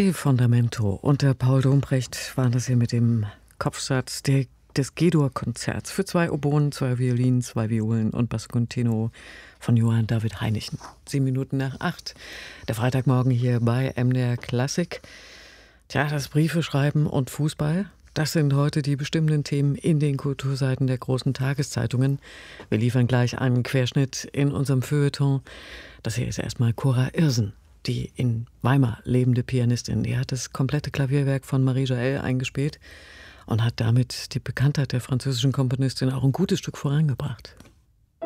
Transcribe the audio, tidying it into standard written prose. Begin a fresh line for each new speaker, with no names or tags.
Il Fondamento unter Paul Dombrecht waren das hier mit dem Kopfsatz des G-Dur-Konzerts für 2 Oboen, 2 Violinen, 2 Violen und Basso Continuo von Johann David Heinichen. 7:07. Der Freitagmorgen hier bei MDR Klassik. Tja, das Briefe schreiben und Fußball, das sind heute die bestimmenden Themen in den Kulturseiten der großen Tageszeitungen. Wir liefern gleich einen Querschnitt in unserem Feuilleton. Das hier ist erstmal Cora Irsen, die in Weimar lebende Pianistin. Die hat das komplette Klavierwerk von Marie Jaël eingespielt und hat damit die Bekanntheit der französischen Komponistin auch ein gutes Stück vorangebracht.